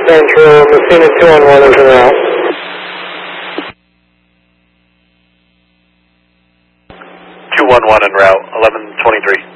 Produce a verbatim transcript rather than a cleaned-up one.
Central, Messina two one one is en route. two one one en route, eleven twenty-three.